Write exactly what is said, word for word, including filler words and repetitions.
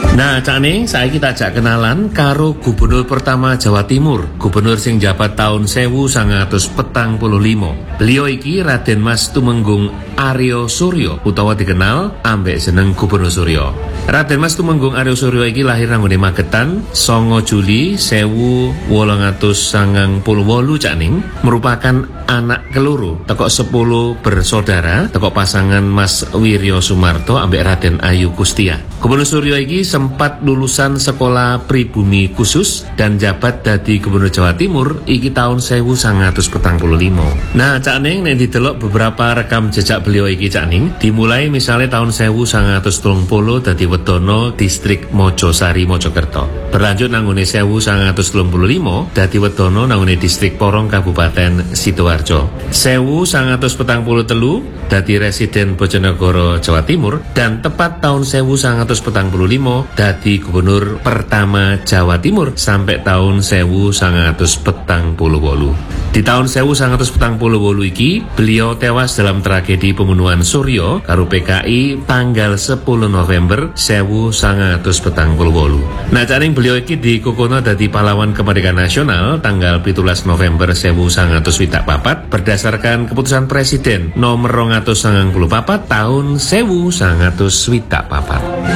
Nah, Cak Ning, saya kita ajak kenalan karo Gubernur pertama Jawa Timur, Gubernur sing jabat tahun sewu sangatus petang puluh limo. Beliau iki Raden Mas Tumenggung Aryo Suryo, utawa dikenal ambek jeneng Gubernur Suryo. Raden Mas Tumenggung Aryo Suryo iki lahir nang nggone Magetan, songo Juli sewu wolung atus sangang puluh wolu, Cak Ning, merupakan anak keluru teko sepuluh bersaudara teko pasangan Mas Wiryo Sumarto ambek Raden Ayu Kustia. Gubernur Suryo iki sempat lulusan sekolah pribumi khusus dan jabat dadi Gubernur Jawa Timur iki tahun sewu sangatus petang puluh limo. Nah, Cak Ning, nek didelok beberapa rekam jejak beliau iki, Cak Ning, dimulai misalnya tahun sewu sangatus telung puluh dadi Wedono distrik Mojosari Mojokerto. Berlanjut nanggone sewu sangatus telung puluh limo dadi Wedono nanggone distrik Porong Kabupaten Sidoarjo. sewu sangatus petang puluh telu dadi residen Bojonegoro Jawa Timur, dan tepat tahun sewu sangatus petang puluh limo dadi Gubernur pertama Jawa Timur sampai tahun sewu sangatus petang puluh wolu. Di tahun sewu sangatus petang puluh wolu iki beliau tewas dalam tragedi pembunuhan Suryo karo P K I tanggal sepuluh November sewu sangatus petang puluh wolu. Nah, jaring beliau iki dikukuhna dadi pahlawan kemerdekaan nasional tanggal pitulas November sewu sangatus swidak papat berdasarkan keputusan Presiden nomor rong atus sangang puluh papat tahun sewu sangatus swidak papat.